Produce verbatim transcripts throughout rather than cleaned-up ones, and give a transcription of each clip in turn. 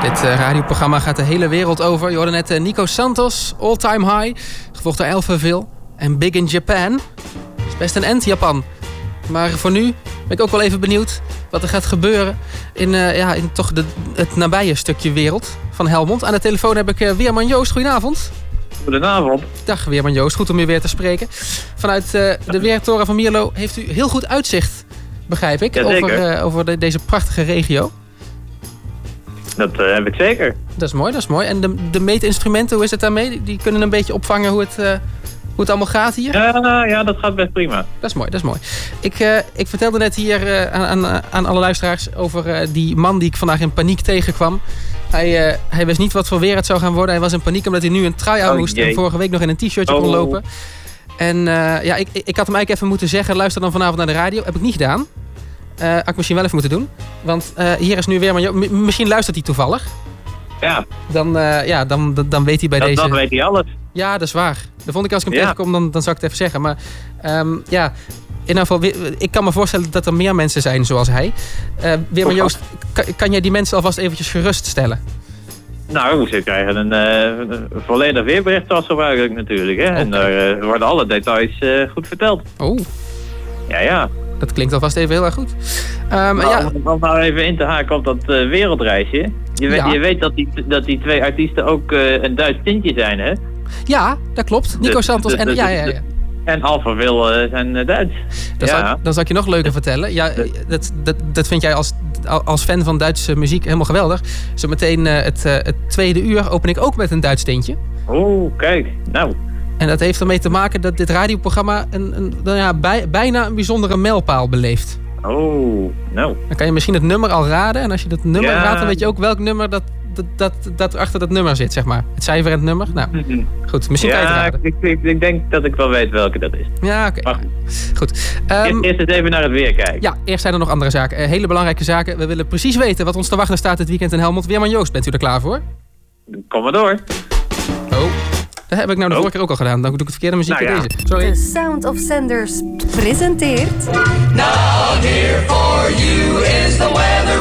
Dit uh, radioprogramma gaat de hele wereld over. Je hoorde net uh, Nico Santos, All Time High. Gevolgd door Alphaville en Big in Japan. Dat is best een end, Japan. Maar voor nu ben ik ook wel even benieuwd wat er gaat gebeuren in, uh, ja, in toch de, het nabije stukje wereld van Helmond. Aan de telefoon heb ik uh, Weerman Joost. Goedenavond. Goedenavond. Dag Weerman Joost, goed om je weer te spreken. Vanuit uh, de Weertoren van Mierlo heeft u heel goed uitzicht, begrijp ik, over, uh, over de, deze prachtige regio. Dat uh, heb ik zeker. Dat is mooi, dat is mooi. En de, de meetinstrumenten, hoe is het daarmee? Die, die kunnen een beetje opvangen hoe het, uh, hoe het allemaal gaat hier? Ja, ja, dat gaat best prima. Dat is mooi, dat is mooi. Ik, uh, ik vertelde net hier uh, aan, aan, aan alle luisteraars over uh, die man die ik vandaag in paniek tegenkwam. Hij, uh, hij wist niet wat voor weer het zou gaan worden. Hij was in paniek omdat hij nu een trui aan oh, moest jee. en vorige week nog in een t-shirtje oh. kon lopen. En uh, ja, ik, ik had hem eigenlijk even moeten zeggen, luister dan vanavond naar de radio. Heb ik niet gedaan. Uh, had ik misschien wel even moeten doen. Want uh, hier is nu weer... Maar m- misschien luistert hij toevallig. Ja. Dan, uh, ja, dan, dan, dan weet hij bij dat, deze... Dan weet hij alles. Ja, dat is waar. Dat vond ik als ik hem ja. tegenkom, dan, dan zou ik het even zeggen. Maar um, ja, in ieder geval... Ik kan me voorstellen dat er meer mensen zijn zoals hij. Uh, Weerman Joost, kan, kan jij die mensen alvast eventjes geruststellen? Nou, ze krijgen een, uh, een volledig weerbericht als gebruikelijk natuurlijk. Hè? Okay. En daar uh, worden alle details uh, goed verteld. Oh. Ja, ja. Dat klinkt alvast even heel erg goed. Um, nou, ja. Om nou even in te haken op dat uh, wereldreisje. Je, weet, ja. je weet dat die, dat die twee artiesten ook uh, een Duits tintje zijn, hè? Ja, dat klopt. Nico de, Santos de, de, en... Ja, ja, ja. En Alphaville uh, zijn uh, Duits. Dan, ja. zal, dan zal ik je nog leuker vertellen. Ja, dat, dat, dat vind jij als, als fan van Duitse muziek helemaal geweldig. Zometeen uh, het, uh, het tweede uur open ik ook met een Duits tintje. Oeh, kijk. Nou... En dat heeft ermee te maken dat dit radioprogramma een, een, nou ja, bij, bijna een bijzondere mijlpaal beleeft. Oh, nou. Dan kan je misschien het nummer al raden. En als je dat nummer ja. raadt, dan weet je ook welk nummer dat, dat, dat, dat achter dat nummer zit, zeg maar. Het cijfer en het nummer. Nou, goed. Misschien ja, kan je het raden. Ik, ik, ik denk dat ik wel weet welke dat is. Ja, oké. Okay. Goed. Um, eerst eens even naar het weer kijken. Ja, eerst zijn er nog andere zaken. Uh, hele belangrijke zaken. We willen precies weten wat ons te wachten staat dit weekend in Helmond. Weerman Joost, bent u er klaar voor? Kom maar door. Oh. Dat heb ik nou de oh. vorige keer ook al gedaan. Dan doe ik het verkeerde muziek nou, ja. deze. Sorry. The Sound of Sanders presenteert... Now here for you is the weather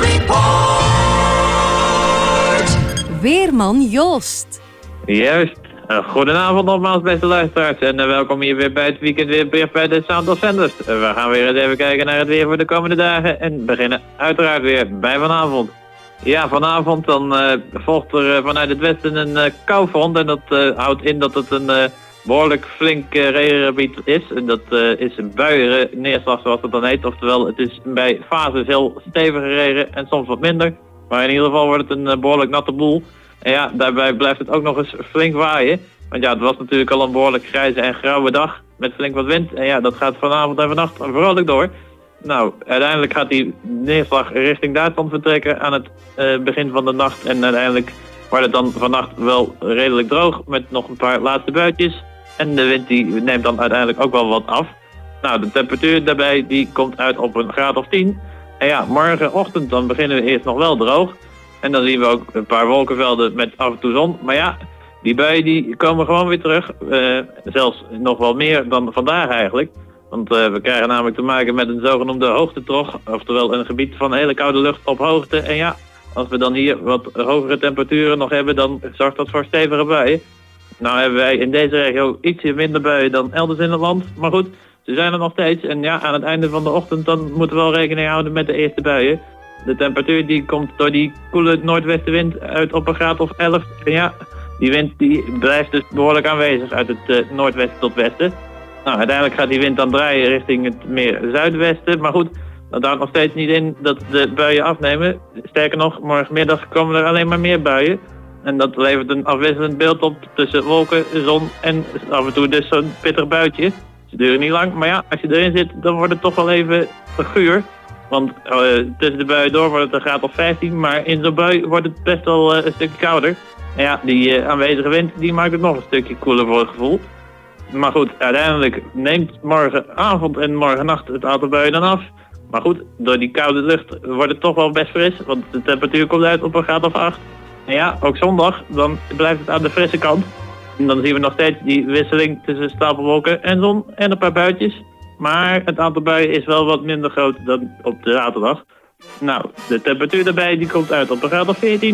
report. Weerman Joost. Juist. Uh, goedenavond nogmaals beste luisteraars. En uh, welkom hier weer bij het weekend weer bij de Sound of Sanders. Uh, we gaan weer eens even kijken naar het weer voor de komende dagen. En beginnen uiteraard weer bij vanavond. Ja, vanavond dan uh, volgt er uh, vanuit het westen een uh, koufront en dat uh, houdt in dat het een uh, behoorlijk flink uh, regengebied is. En dat uh, is buien neerslag zoals dat dan heet, oftewel het is bij fases heel stevige regen en soms wat minder. Maar in ieder geval wordt het een uh, behoorlijk natte boel. En ja, daarbij blijft het ook nog eens flink waaien. Want ja, het was natuurlijk al een behoorlijk grijze en grauwe dag met flink wat wind. En ja, dat gaat vanavond en vannacht vrolijk door. Nou, uiteindelijk gaat die neerslag richting Duitsland vertrekken aan het uh, begin van de nacht. En uiteindelijk wordt het dan vannacht wel redelijk droog met nog een paar laatste buitjes. En de wind die neemt dan uiteindelijk ook wel wat af. Nou, de temperatuur daarbij die komt uit op een graad of tien. En ja, morgenochtend dan beginnen we eerst nog wel droog. En dan zien we ook een paar wolkenvelden met af en toe zon. Maar ja, die buien die komen gewoon weer terug. Uh, zelfs nog wel meer dan vandaag eigenlijk. Want uh, we krijgen namelijk te maken met een zogenoemde hoogtetrog. Oftewel een gebied van hele koude lucht op hoogte. En ja, als we dan hier wat hogere temperaturen nog hebben, dan zorgt dat voor stevige buien. Nou hebben wij in deze regio ietsje minder buien dan elders in het land. Maar goed, ze zijn er nog steeds. En ja, aan het einde van de ochtend dan moeten we wel rekening houden met de eerste buien. De temperatuur die komt door die koele noordwestenwind uit op een graad of elf. En ja, die wind die blijft dus behoorlijk aanwezig uit het uh, noordwesten tot westen. Nou, uiteindelijk gaat die wind dan draaien richting het meer zuidwesten. Maar goed, dat houdt nog steeds niet in dat de buien afnemen. Sterker nog, morgenmiddag komen er alleen maar meer buien. En dat levert een afwisselend beeld op tussen wolken, zon en af en toe dus zo'n pittig buitje. Ze duren niet lang, maar ja, als je erin zit, dan wordt het toch wel even guur. Want uh, tussen de buien door wordt het een graad of vijftien, maar in zo'n bui wordt het best wel uh, een stukje kouder. En ja, die uh, aanwezige wind die maakt het nog een stukje koeler voor het gevoel. Maar goed, uiteindelijk neemt morgenavond en morgennacht het aantal buien dan af. Maar goed, door die koude lucht wordt het toch wel best fris, want de temperatuur komt uit op een graad of acht. En ja, ook zondag, dan blijft het aan de frisse kant. En dan zien we nog steeds die wisseling tussen stapelwolken en zon en een paar buitjes. Maar het aantal buien is wel wat minder groot dan op de zaterdag. Nou, de temperatuur daarbij die komt uit op een graad of veertien.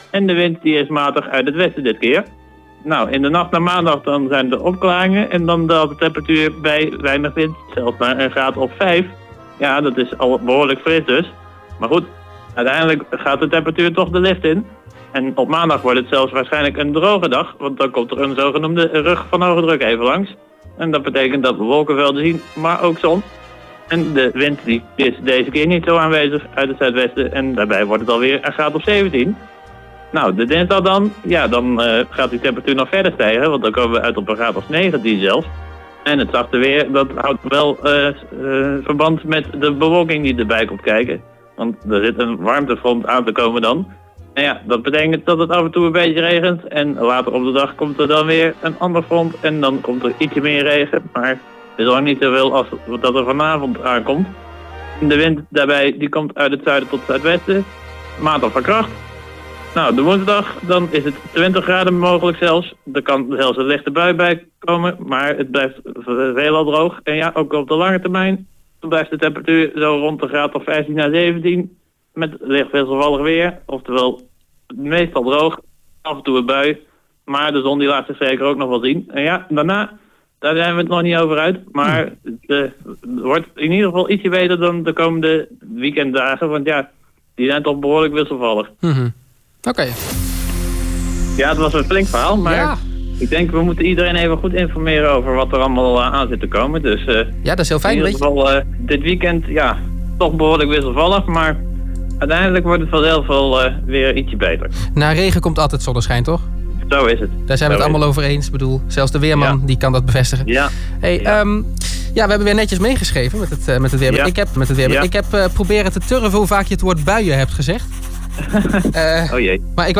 En de wind die is matig uit het westen dit keer. Nou, in de nacht naar maandag dan zijn er opklaringen en dan daalt de temperatuur bij weinig wind zelfs naar een graad of vijf. Ja, dat is al behoorlijk fris dus. Maar goed, uiteindelijk gaat de temperatuur toch de lift in. En op maandag wordt het zelfs waarschijnlijk een droge dag, want dan komt er een zogenoemde rug van hoge druk even langs. En dat betekent dat we wolkenvelden zien, maar ook zon. En de wind die is deze keer niet zo aanwezig uit het zuidwesten en daarbij wordt het alweer een graad of zeventien. Nou, de dinsdag dan, ja, dan uh, gaat die temperatuur nog verder stijgen, want dan komen we uit op een graad of negentien zelfs. En het zachte weer, dat houdt wel uh, uh, verband met de bewolking die erbij komt kijken. Want er zit een warmtefront aan te komen dan. En ja, dat betekent dat het af en toe een beetje regent. En later op de dag komt er dan weer een ander front en dan komt er ietsje meer regen. Maar het is nog niet zoveel als dat er vanavond aankomt. De wind daarbij, die komt uit het zuiden tot het zuidwesten. Matig van kracht. Nou, de woensdag, dan is het twintig graden mogelijk zelfs. Er kan zelfs een lichte bui bij komen, maar het blijft veelal droog. En ja, ook op de lange termijn dan blijft de temperatuur zo rond de graad of vijftien à zeventien. Met licht wisselvallig weer, oftewel meestal droog, af en toe een bui. Maar de zon die laat zich zeker ook nog wel zien. En ja, daarna, daar zijn we het nog niet over uit. Maar het uh, wordt in ieder geval ietsje beter dan de komende weekenddagen. Want ja, die zijn toch behoorlijk wisselvallig. Mm-hmm. Oké. Okay. Ja, het was een flink verhaal, maar ja. Ik denk we moeten iedereen even goed informeren over wat er allemaal uh, aan zit te komen. Dus uh, ja, dat is heel fijn. In ieder geval uh, dit weekend, ja, toch behoorlijk wisselvallig, maar uiteindelijk wordt het vanzelf wel uh, weer ietsje beter. Na regen komt altijd zonneschijn, toch? Zo is het. Daar zijn we Zo het allemaal over eens. Ik bedoel, zelfs de weerman, ja. die kan dat bevestigen. Ja. Hey, ja. Um, ja, we hebben weer netjes meegeschreven met het, uh, met het weerman. Ja. Ik heb, met het weerman. Ja. Ik heb uh, proberen te turven hoe vaak je het woord buien hebt gezegd. uh, oh jee. Maar ik